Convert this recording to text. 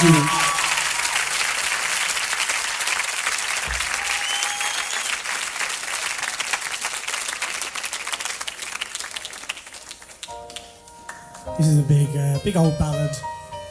Thank you. This is a big old ballad.